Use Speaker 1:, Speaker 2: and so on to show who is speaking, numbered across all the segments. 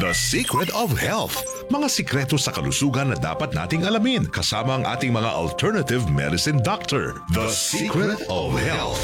Speaker 1: The Secret of Health. Mga sikreto sa kalusugan na dapat nating alamin kasama ang ating mga alternative medicine doctor. The Secret of Health.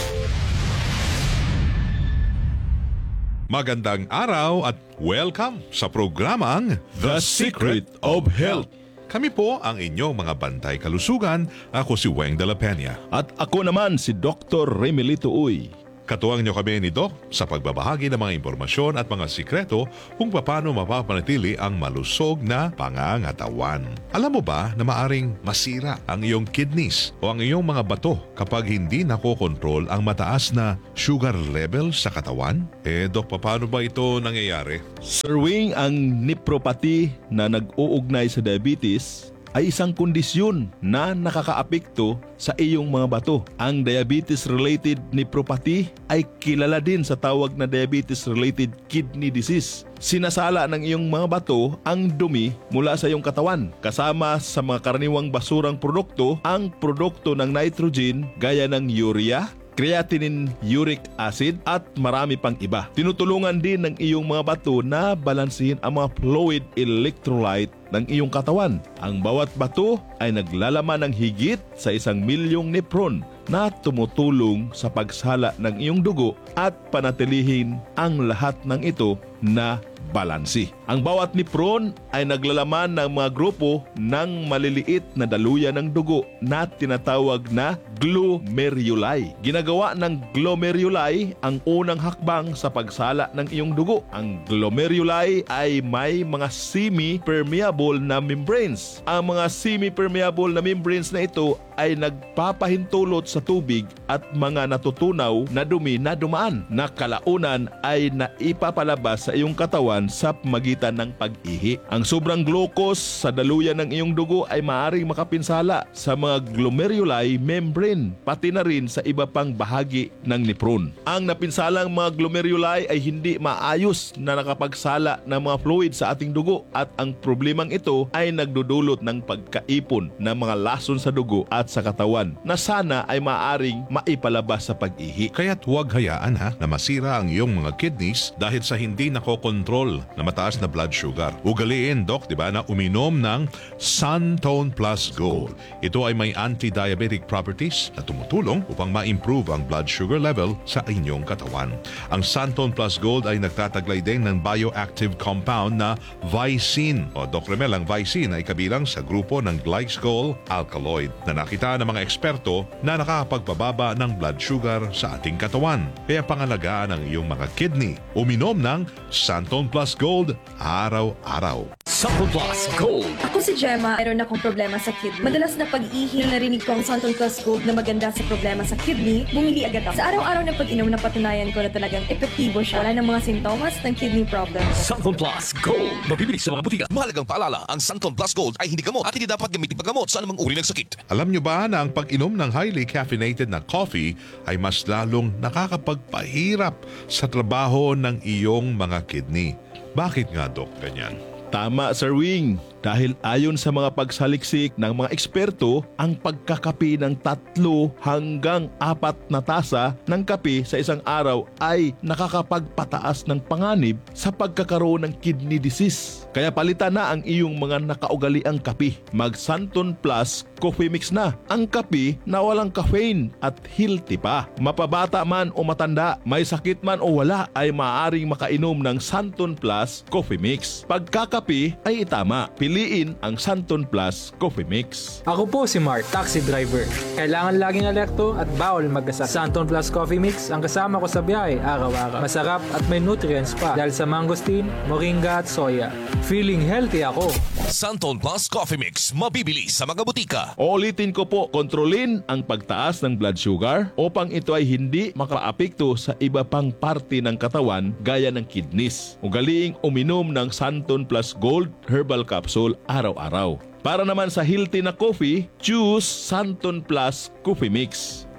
Speaker 1: Magandang araw at welcome sa programang
Speaker 2: The Secret of Health.
Speaker 1: Kami po ang inyong mga bantay kalusugan. Ako si Weng de la Peña.
Speaker 2: At ako naman si Dr. Remelito Uy.
Speaker 1: Katuwang niyo kami ni Doc sa pagbabahagi ng mga impormasyon at mga sikreto kung paano mapapanatili ang malusog na pangangatawan. Alam mo ba na maaring masira ang iyong kidneys o ang iyong mga bato kapag hindi nakokontrol ang mataas na sugar level sa katawan? Doc, paano ba ito nangyayari?
Speaker 2: Sir Wing, ang nephropathy na nag-uugnay sa diabetes ay isang kondisyon na nakakaapekto sa iyong mga bato. Ang diabetes-related nephropathy ay kilala din sa tawag na diabetes-related kidney disease. Sinasala ng iyong mga bato ang dumi mula sa iyong katawan. Kasama sa mga karaniwang basurang produkto, ang produkto ng nitrogen gaya ng urea, creatinine uric acid at marami pang iba. Tinutulungan din ng iyong mga bato na balansehin ang mga fluid electrolyte ng iyong katawan. Ang bawat bato ay naglalaman ng higit sa 1 milyong nephron na tumutulong sa pagsala ng iyong dugo at panatilihin ang lahat ng ito na balansi. Ang bawat nephron ay naglalaman ng mga grupo ng maliliit na daluyan ng dugo na tinatawag na glomeruli. Ginagawa ng glomeruli ang unang hakbang sa pagsala ng iyong dugo. Ang glomeruli ay may mga semi-permeable na membranes. Ang mga semi-permeable na membranes na ito ay nagpapahintulot sa tubig at mga natutunaw na dumi na dumaan na kalaunan ay naipapalabas sa iyong katawan sa magitan ng pag-ihi. Ang sobrang glucose sa daluyan ng iyong dugo ay maaaring makapinsala sa mga glomeruli membrane, pati na rin sa iba pang bahagi ng nephron. Ang napinsalang mga glomeruli ay hindi maayos na nakapagsala ng mga fluid sa ating dugo at ang problemang ito ay nagdudulot ng pagkaipon ng mga lason sa dugo at sa katawan na sana ay maaaring maipalabas sa pag-ihi.
Speaker 1: Kaya't huwag hayaan na masira ang iyong mga kidneys dahil sa hindi nakokontrol na mataas na blood sugar. Ugaliin, Doc, di ba, na uminom ng Santone Plus Gold. Ito ay may anti-diabetic properties na tumutulong upang ma-improve ang blood sugar level sa inyong katawan. Ang Santone Plus Gold ay nagtataglay din ng bioactive compound na Vicin. Doc Remel, ang Vicin ay kabilang sa grupo ng glycol alkaloid na nakita ng mga eksperto na nakakapagpababa ng blood sugar sa ating katawan. Kaya pangalagaan ang iyong mga kidney. Uminom ng Santone Plus Gold araw-araw.
Speaker 3: Santone Plus Gold.
Speaker 4: Ako si Gemma, mayroon akong problema sa kidney. Madalas na pag-ihi, narinig ko ang Santone Plus Gold na maganda sa problema sa kidney, bumili agad ako. Sa araw-araw na pag-inom, napatunayan ko na talagang epektibo siya. Wala ng mga sintomas ng kidney problem.
Speaker 3: Santone Plus Gold. Mabibili sa mga butika.
Speaker 5: Mahalagang paalala, ang Santone Plus Gold ay hindi gamot at hindi dapat gamitin paggamot sa anumang uri ng sakit.
Speaker 1: Alam nyo ba na ang pag-inom ng highly caffeinated na coffee ay mas lalong nakakapagpahirap sa trabaho ng iyong mga kidney? Bakit nga, Doc, ganyan?
Speaker 2: Tama, Sir Wing. Dahil ayon sa mga pagsaliksik ng mga eksperto, ang pagkakape ng 3 hanggang 4 na tasa ng kape sa isang araw ay nakakapagpataas ng panganib sa pagkakaroon ng kidney disease. Kaya palitan na ang iyong mga nakaugaliang kape. Mag Santone Plus Coffee Mix na. Ang kape na walang caffeine at healthy pa. Mapabata man o matanda, may sakit man o wala, ay maaaring makainom ng Santone Plus Coffee Mix. Pagkakape ay itama. Piliin ang Santone Plus Coffee Mix.
Speaker 6: Ako po si Mark, taxi driver. Kailangan laging alerto at bawal magkasakit. Santone Plus Coffee Mix ang kasama ko sa biyahe araw-araw. Masarap at may nutrients pa dahil sa mangosteen, moringa at soya. Feeling healthy ako.
Speaker 5: Santone Plus Coffee Mix, mabibili sa mga butika.
Speaker 2: Ulitin ko po, kontrolin ang pagtaas ng blood sugar upang ito ay hindi makaapekto sa iba pang parte ng katawan gaya ng kidneys. Ugaliing uminom ng Santone Plus Gold Herbal Capsule araw-araw. Para naman sa healthy na coffee, choose Santone Plus Coffee Mix.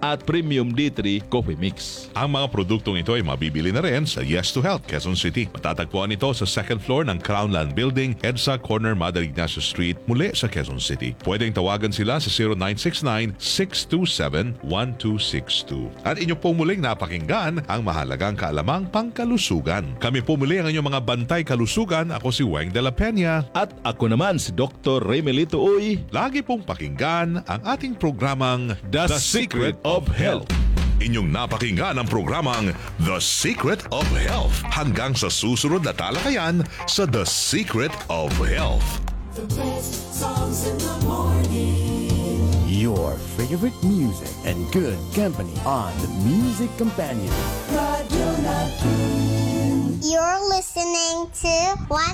Speaker 2: at Premium D3 Coffee Mix.
Speaker 1: Ang mga produktong ito ay mabibili na rin sa Yes to Health, Quezon City. Matatagpuan ito sa second floor ng Crownland Building, EDSA Corner, Mother Ignacio Street, muli sa Quezon City. Pwedeng tawagan sila sa 0969-627-1262. At inyo pong muling napakinggan ang mahalagang kaalamang pangkalusugan. Kami po muli ang inyong mga bantay kalusugan. Ako si Weng de la Peña.
Speaker 2: At ako naman si Dr. Remelito Uy.
Speaker 1: Lagi pong pakinggan ang ating programang
Speaker 2: The Secret of Health.
Speaker 1: Inyong napakinggan ang programang The Secret of Health. Hanggang sa susunod na talakayan sa The Secret of Health.
Speaker 7: Your favorite music and good company on the Music Companion.
Speaker 8: You're listening to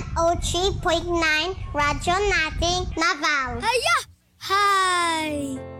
Speaker 8: 103.9 Radyo Nating Naval. Hi!